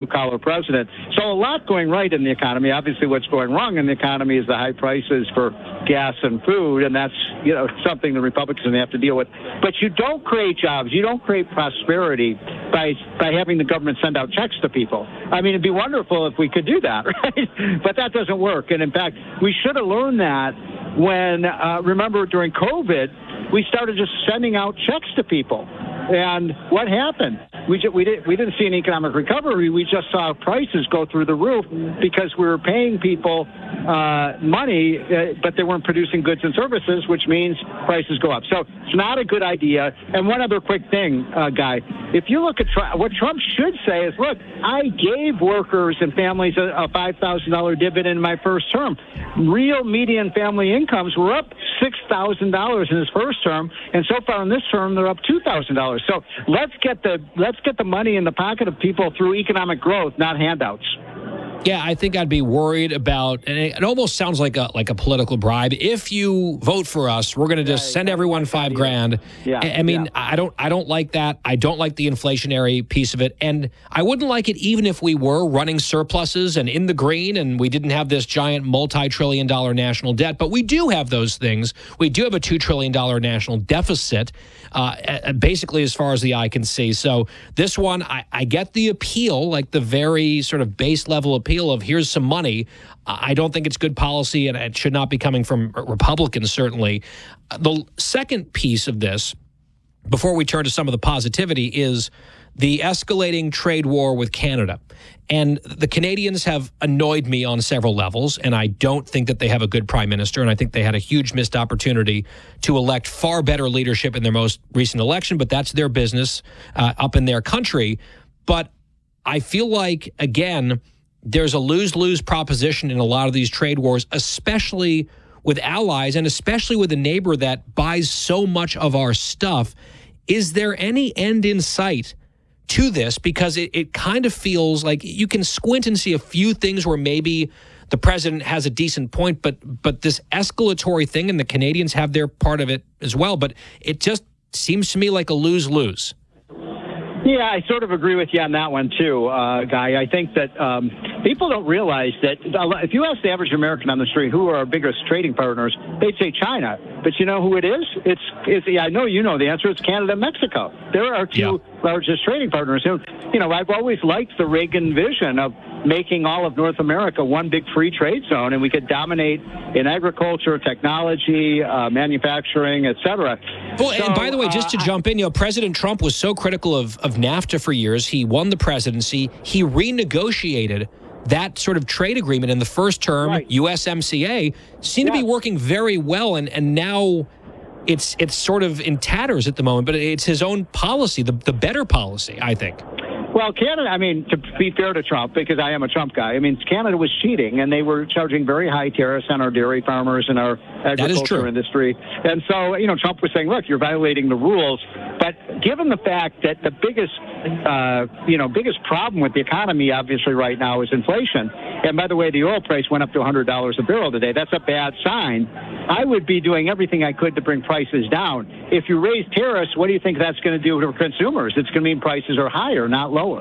blue-collar president. So a lot going right in the economy. Obviously, what's going wrong in the economy is the high prices for gas and food, and that's something the Republicans have to deal with. But you don't create jobs, you don't create prosperity by having the government send out checks to people. I mean, it'd be wonderful if we could do that, right? But that doesn't work. And in fact, we should have learned that when, remember, during COVID, we started just sending out checks to people. And what happened? We didn't see an economic recovery. We just saw prices go through the roof because we were paying people money, but they weren't producing goods and services, which means prices go up. So it's not a good idea. And one other quick thing, Guy, if you look at what Trump should say is, look, I gave workers and families a $5,000 dividend in my first term. Real median family incomes were up $6,000 in his first term, and so far in this term they're up $2,000. So let's get the money in the pocket of people through economic growth, not handouts. Yeah, I think I'd be worried about, and it almost sounds like a political bribe. If you vote for us, we're going to just send everyone $5,000. Yeah, I mean, I don't like that. I don't like the inflationary piece of it, and I wouldn't like it even if we were running surpluses and in the green, and we didn't have this giant multi-trillion-dollar national debt. But we do have those things. We do have a $2 trillion national deficit, basically as far as the eye can see. So this one, I get the appeal, like the very sort of base level appeal of here's some money. I don't think it's good policy, and it should not be coming from Republicans, certainly. The second piece of this, before we turn to some of the positivity, is the escalating trade war with Canada. And the Canadians have annoyed me on several levels, and I don't think that they have a good prime minister, and I think they had a huge missed opportunity to elect far better leadership in their most recent election, but that's their business up in their country. But I feel like, again, there's a lose-lose proposition in a lot of these trade wars, especially with allies and especially with a neighbor that buys so much of our stuff. Is there any end in sight to this? Because it kind of feels like you can squint and see a few things where maybe the president has a decent point, but this escalatory thing, and the Canadians have their part of it as well, but it just seems to me like a lose-lose. Yeah, I sort of agree with you on that one, too, Guy. I think that people don't realize that if you ask the average American on the street who are our biggest trading partners, they'd say China. But you know who it is? It's I know you know the answer. It's Canada and Mexico. They're our two largest trading partners. I've always liked the Reagan vision of making all of North America one big free trade zone, and we could dominate in agriculture, technology, manufacturing, et cetera. Well, and by the way, just to jump in, President Trump was so critical of NAFTA for years. He won the presidency. He renegotiated that sort of trade agreement in the first term. Right. USMCA seemed to be working very well, and now it's sort of in tatters at the moment. But it's his own policy, the better policy, I think. Well, Canada, I mean, to be fair to Trump, because I am a Trump guy, I mean, Canada was cheating, and they were charging very high tariffs on our dairy farmers and our agriculture industry. And so, Trump was saying, look, you're violating the rules. But given the fact that the biggest problem with the economy, obviously, right now is inflation. And by the way, the oil price went up to $100 a barrel today. That's a bad sign. I would be doing everything I could to bring prices down. If you raise tariffs, what do you think that's going to do to consumers? It's going to mean prices are higher, not lower.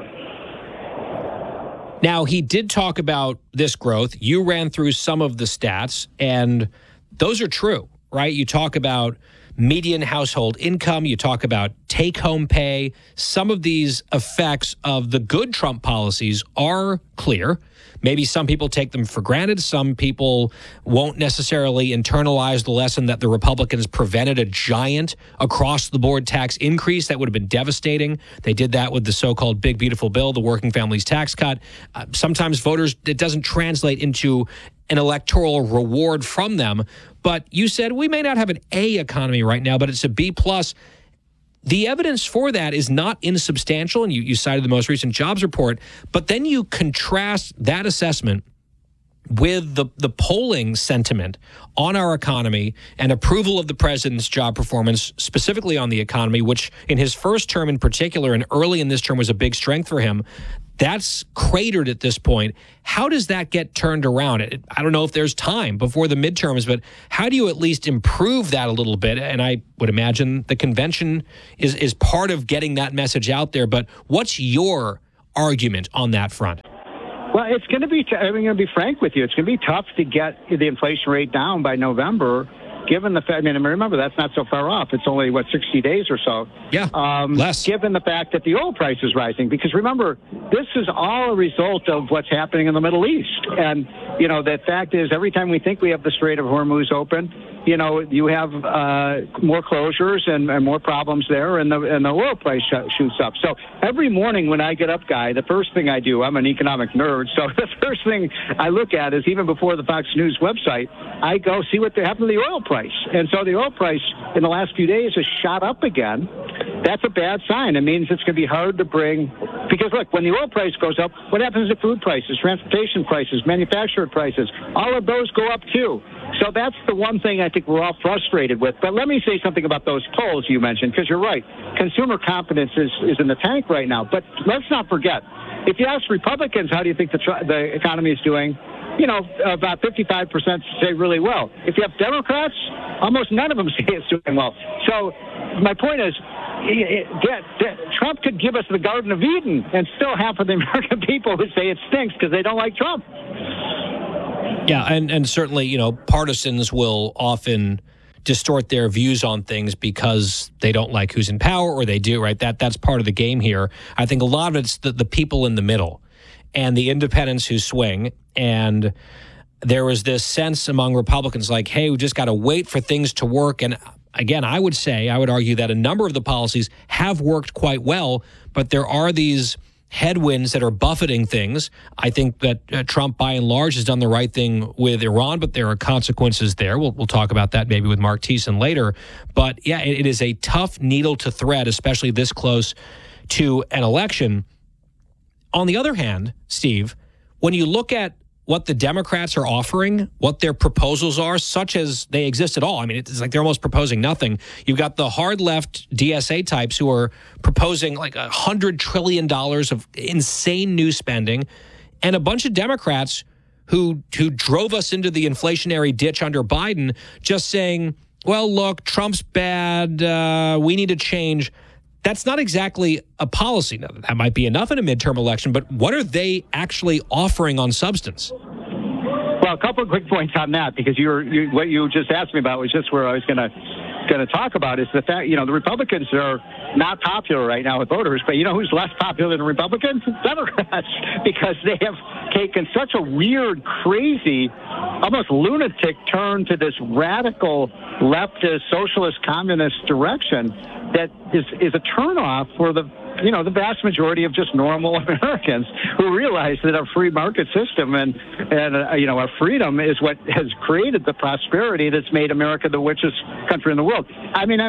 Now, he did talk about this growth. You ran through some of the stats, and those are true, right? You talk about median household income. You talk about take-home pay. Some of these effects of the good Trump policies are clear. Maybe some people take them for granted. Some people won't necessarily internalize the lesson that the Republicans prevented a giant across-the-board tax increase that would have been devastating. They did that with the so-called Big Beautiful Bill, the working families tax cut. Sometimes voters, it doesn't translate into an electoral reward from them. But you said we may not have an A economy right now, but it's a B+. The evidence for that is not insubstantial, and you cited the most recent jobs report, but then you contrast that assessment with the polling sentiment on our economy and approval of the president's job performance, specifically on the economy, which in his first term in particular and early in this term was a big strength for him. That's cratered at this point. How does that get turned around? I don't know if there's time before the midterms, but how do you at least improve that a little bit? And I would imagine the convention is part of getting that message out there. But what's your argument on that front? Well, it's going to be, I'm going to be frank with you, it's going to be tough to get the inflation rate down by November, given the fact, I mean, remember, that's not so far off. It's only, 60 days or so. Yeah, less. Given the fact that the oil price is rising. Because remember, this is all a result of what's happening in the Middle East. And, the fact is, every time we think we have the Strait of Hormuz open, you have more closures and more problems there, and the oil price shoots up. So every morning when I get up, Guy, the first thing I do, I'm an economic nerd, so the first thing I look at is, even before the Fox News website, I go see what happened to the oil price. And so the oil price in the last few days has shot up again. That's a bad sign. It means it's going to be hard to bring, because look, when the oil price goes up, what happens to food prices, transportation prices, manufacturer prices? All of those go up too. So that's the one thing I think we're all frustrated with. But let me say something about those polls you mentioned, because you're right. Consumer confidence is in the tank right now. But let's not forget, if you ask Republicans, how do you think the economy is doing? About 55% say really well. If you have Democrats, almost none of them say it's doing well. So my point is, Trump could give us the Garden of Eden, and still half of the American people would say it stinks because they don't like Trump. Yeah, and certainly, partisans will often distort their views on things because they don't like who's in power, or they do, right? That's part of the game here. I think a lot of it's the people in the middle and the independents who swing. And there was this sense among Republicans like, hey, we just got to wait for things to work. And again, I would argue that a number of the policies have worked quite well, but there are these headwinds that are buffeting things. I think that Trump, by and large, has done the right thing with Iran, but there are consequences there. We'll talk about that maybe with Mark Thiessen later. But yeah, it is a tough needle to thread, especially this close to an election. On the other hand, Steve, when you look at what the Democrats are offering, what their proposals are, such as they exist at all. I mean, it's like they're almost proposing nothing. You've got the hard left DSA types who are proposing like $100 trillion of insane new spending, and a bunch of Democrats who drove us into the inflationary ditch under Biden just saying, well, look, Trump's bad. We need to change. That's not exactly a policy. Now, that might be enough in a midterm election, but what are they actually offering on substance? Well, a couple of quick points on that, because what you just asked me about was just where I was going to talk about, is the fact, the Republicans are not popular right now with voters, but who's less popular than Republicans? Democrats, because they have taken such a weird, crazy, almost lunatic turn to this radical leftist, socialist, communist direction that is a turnoff for the vast majority of just normal Americans who realize that our free market system and our freedom is what has created the prosperity that's made America the richest country in the world. I mean,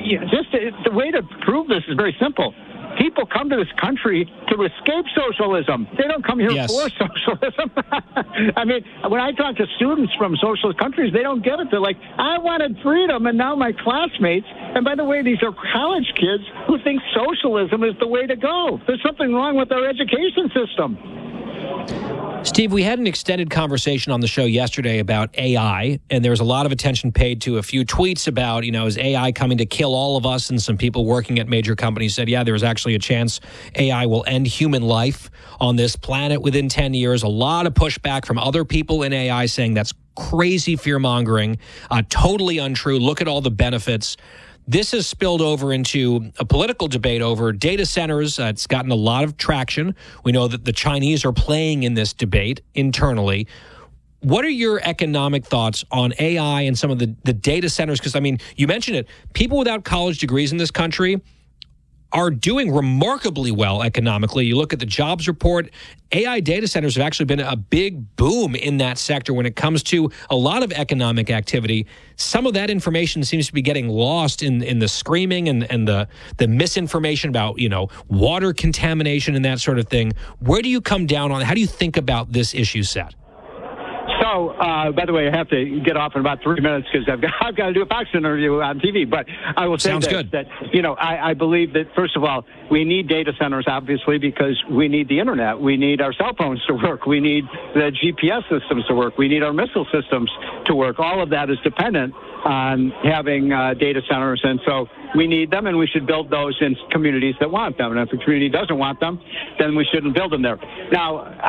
the way to prove this is very simple. People come to this country to escape socialism. They don't come here for socialism. I mean, when I talk to students from socialist countries, they don't get it. They're like, I wanted freedom, and now my classmates, and by the way, these are college kids who think socialism is the way to go. There's something wrong with our education system. Steve, we had an extended conversation on the show yesterday about AI, and there was a lot of attention paid to a few tweets about, is AI coming to kill all of us? And some people working at major companies said, yeah, there's actually a chance AI will end human life on this planet within 10 years. A lot of pushback from other people in AI saying that's crazy fear-mongering, totally untrue. Look at all the benefits. This has spilled over into a political debate over data centers. It's gotten a lot of traction. We know that the Chinese are playing in this debate internally. What are your economic thoughts on AI and some of the data centers? Because, I mean, you mentioned it. People without college degrees in this country are doing remarkably well economically. You look at the jobs report, AI data centers have actually been a big boom in that sector when it comes to a lot of economic activity. Some of that information seems to be getting lost in the screaming and the misinformation about, water contamination and that sort of thing. Where do you come down on? How do you think about this issue set? So So, by the way, I have to get off in about 3 minutes because I've got to do a Fox interview on TV. But I will say that I believe that, first of all, we need data centers, obviously, because we need the internet. We need our cell phones to work. We need the GPS systems to work. We need our missile systems to work. All of that is dependent on having data centers. And so we need them, and we should build those in communities that want them. And if a community doesn't want them, then we shouldn't build them there. Now,